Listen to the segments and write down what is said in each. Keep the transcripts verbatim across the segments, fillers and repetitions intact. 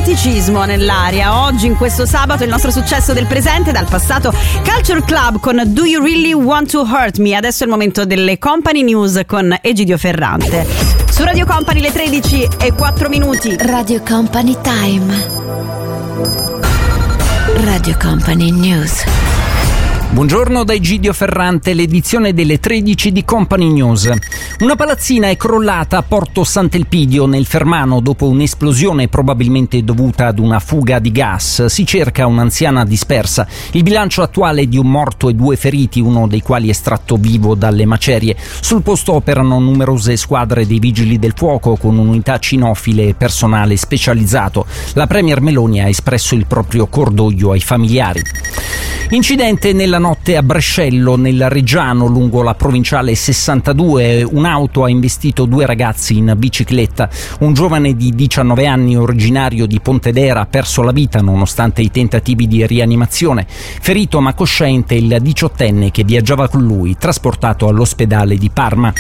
romanticismo nell'aria. Oggi, in questo sabato, il nostro successo del presente, dal passato, Culture Club con Do You Really Want to Hurt Me? Adesso è il momento delle Company News con Egidio Ferrante. Su Radio Company le tredici e quattro minuti. Radio Company Time. Radio Company News. Buongiorno da Egidio Ferrante, l'edizione delle tredici di Company News. Una palazzina è crollata a Porto Sant'Elpidio nel Fermano dopo un'esplosione probabilmente dovuta ad una fuga di gas. Si cerca un'anziana dispersa. Il bilancio attuale è di un morto e due feriti, uno dei quali estratto vivo dalle macerie. Sul posto operano numerose squadre dei vigili del fuoco con unità cinofile e personale specializzato. La Premier Meloni ha espresso il proprio cordoglio ai familiari. Incidente nella notte a Brescello, nel Reggiano, lungo la provinciale sessantadue. Un'auto ha investito due ragazzi in bicicletta. Un giovane di diciannove anni, originario di Pontedera, ha perso la vita nonostante i tentativi di rianimazione. Ferito ma cosciente il diciottenne che viaggiava con lui, trasportato all'ospedale di Parma.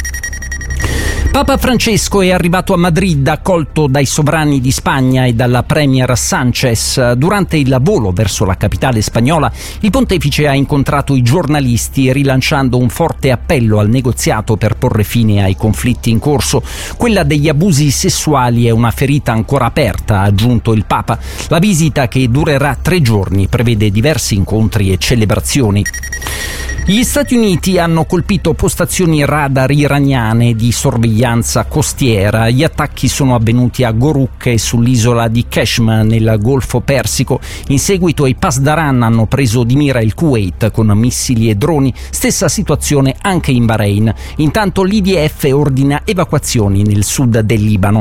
Papa Francesco è arrivato a Madrid, accolto dai sovrani di Spagna e dalla premier Sánchez. Durante il volo verso la capitale spagnola, il pontefice ha incontrato i giornalisti rilanciando un forte appello al negoziato per porre fine ai conflitti in corso. Quella degli abusi sessuali è una ferita ancora aperta, ha aggiunto il Papa. La visita, che durerà tre giorni, prevede diversi incontri e celebrazioni. Gli Stati Uniti hanno colpito postazioni radar iraniane di sorveglianza costiera. Gli attacchi sono avvenuti a Goruk e sull'isola di Qeshm nel Golfo Persico. In seguito i Pasdaran hanno preso di mira il Kuwait con missili e droni. Stessa situazione anche in Bahrain. Intanto l'I D F ordina evacuazioni nel sud del Libano.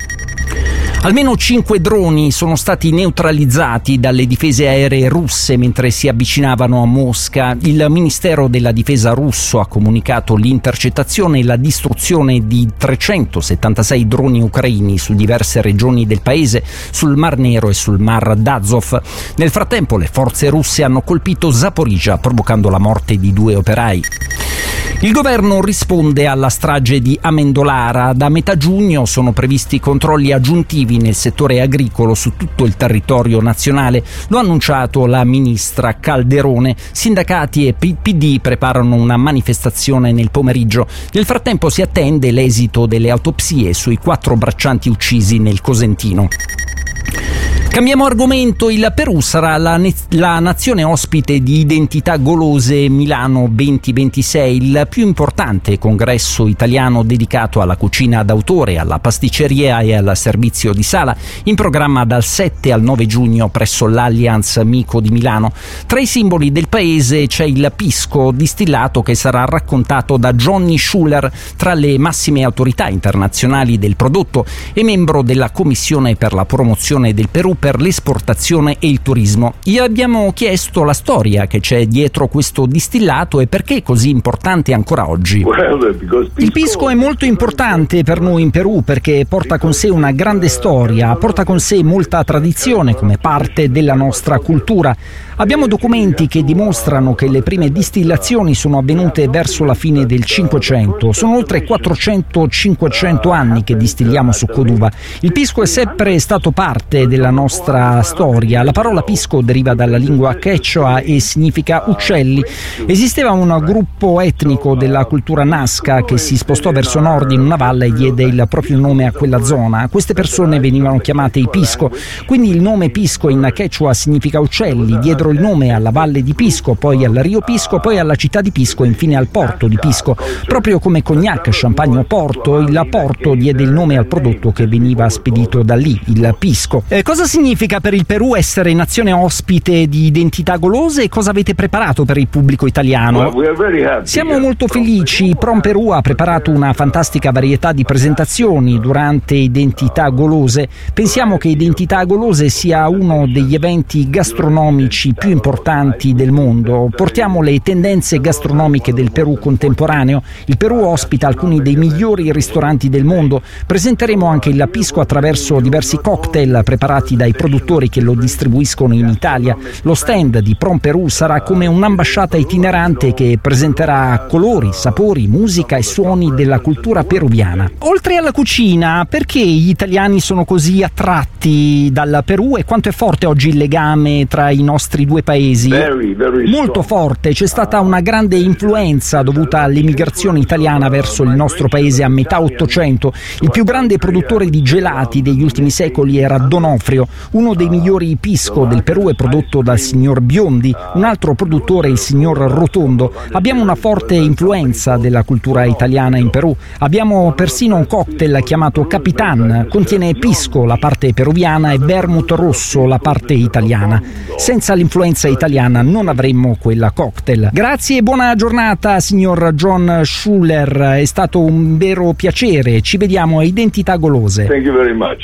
Almeno cinque droni sono stati neutralizzati dalle difese aeree russe mentre si avvicinavano a Mosca. Il Ministero della Difesa russo ha comunicato l'intercettazione e la distruzione di trecentosettantasei droni ucraini su diverse regioni del paese, sul Mar Nero e sul Mar d'Azov. Nel frattempo le forze russe hanno colpito Zaporizhzhia, provocando la morte di due operai. Il governo risponde alla strage di Amendolara. Da metà giugno sono previsti controlli aggiuntivi nel settore agricolo su tutto il territorio nazionale. Lo ha annunciato la ministra Calderone. Sindacati e P D preparano una manifestazione nel pomeriggio. Nel frattempo si attende l'esito delle autopsie sui quattro braccianti uccisi nel Cosentino. Cambiamo argomento. Il Perù sarà la, ne- la nazione ospite di Identità Golose Milano duemilaventisei, il più importante congresso italiano dedicato alla cucina d'autore, alla pasticceria e al servizio di sala, in programma dal sette al nove giugno presso l'Allianz Mico di Milano. Tra i simboli del paese c'è il pisco distillato che sarà raccontato da Johnny Schuller, tra le massime autorità internazionali del prodotto e membro della Commissione per la promozione del Perù per l'esportazione e il turismo. Gli abbiamo chiesto la storia che c'è dietro questo distillato e perché è così importante ancora oggi. Il pisco è molto importante per noi in Perù perché porta con sé una grande storia, porta con sé molta tradizione come parte della nostra cultura. Abbiamo documenti che dimostrano che le prime distillazioni sono avvenute verso la fine del Cinquecento. Sono oltre quattrocento cinquecento anni che distilliamo succo d'uva. Il pisco è sempre stato parte della nostra storia. La parola pisco deriva dalla lingua quechua e significa uccelli. Esisteva un gruppo etnico della cultura Nazca che si spostò verso nord in una valle e diede il proprio nome a quella zona. Queste persone venivano chiamate i Pisco. Quindi il nome Pisco in quechua significa uccelli. Diedero il nome alla valle di Pisco, poi al Rio Pisco, poi alla città di Pisco e infine al porto di Pisco. Proprio come cognac, champagne o porto, il porto diede il nome al prodotto che veniva spedito da lì, il pisco. Eh, cosa significa per il Perù essere nazione ospite di Identità Golose e cosa avete preparato per il pubblico italiano? Siamo molto felici. Prom Perù ha preparato una fantastica varietà di presentazioni durante Identità Golose. Pensiamo che Identità Golose sia uno degli eventi gastronomici più importanti del mondo. Portiamo le tendenze gastronomiche del Perù contemporaneo. Il Perù ospita alcuni dei migliori ristoranti del mondo. Presenteremo anche il pisco attraverso diversi cocktail preparati dai ai produttori che lo distribuiscono in Italia. Lo stand di Prom Perù sarà come un'ambasciata itinerante che presenterà colori, sapori, musica e suoni della cultura peruviana. Oltre alla cucina, perché gli italiani sono così attratti dal Perù e quanto è forte oggi il legame tra i nostri due paesi? Very, very Molto forte, c'è stata una grande influenza dovuta all'emigrazione italiana verso il nostro paese a metà Ottocento. Il più grande produttore di gelati degli ultimi secoli era Donofrio. Uno dei migliori pisco del Perù è prodotto dal signor Biondi, un altro produttore il signor Rotondo. Abbiamo una forte influenza della cultura italiana in Perù. Abbiamo persino un cocktail chiamato Capitan, contiene pisco, la parte peruviana, e vermouth rosso, la parte italiana. Senza l'influenza italiana non avremmo quella cocktail. Grazie e buona giornata, signor John Schuler, è stato un vero piacere. Ci vediamo a Identità Golose. Thank you very much.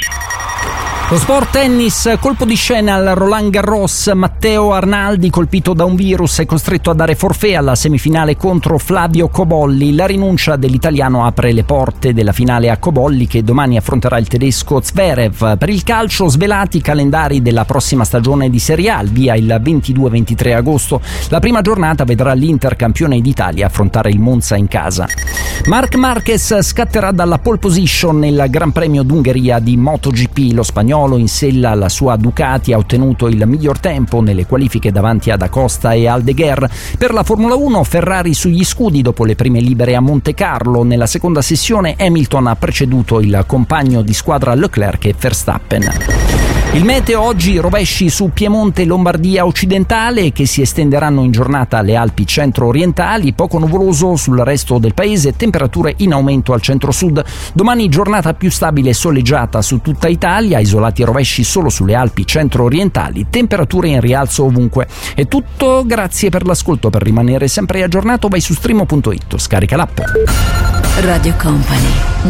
Lo sport tennis, colpo di scena al Roland Garros. Matteo Arnaldi, colpito da un virus, è costretto a dare forfait alla semifinale contro Flavio Cobolli. La rinuncia dell'italiano apre le porte della finale a Cobolli, che domani affronterà il tedesco Zverev. Per il calcio, svelati i calendari della prossima stagione di Serie A, al via il ventidue ventitré agosto. La prima giornata vedrà l'Inter, campione d'Italia, affrontare il Monza in casa. Marc Marquez scatterà dalla pole position nel Gran Premio d'Ungheria di MotoGP. Lo spagnolo in sella alla sua Ducati ha ottenuto il miglior tempo nelle qualifiche davanti ad Acosta e Aldeguer. Per la Formula uno, Ferrari sugli scudi dopo le prime libere a Monte Carlo. Nella seconda sessione Hamilton ha preceduto il compagno di squadra Leclerc e Verstappen. Il meteo oggi: rovesci su Piemonte e Lombardia occidentale che si estenderanno in giornata alle Alpi centro-orientali, poco nuvoloso sul resto del paese, temperature in aumento al centro-sud. Domani giornata più stabile e soleggiata su tutta Italia, isolati rovesci solo sulle Alpi centro-orientali, temperature in rialzo ovunque. È tutto, grazie per l'ascolto. Per rimanere sempre aggiornato vai su streamo punto it, scarica l'app. Radio Company.